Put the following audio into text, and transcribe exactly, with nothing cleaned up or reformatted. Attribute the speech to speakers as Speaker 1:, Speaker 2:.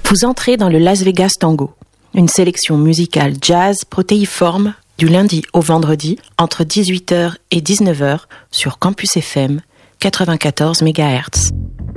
Speaker 1: Vous entrez dans le Las Vegas Tango, une sélection musicale jazz protéiforme du lundi au vendredi entre dix-huit heures et dix-neuf heures sur Campus F M quatre-vingt-quatorze mégahertz.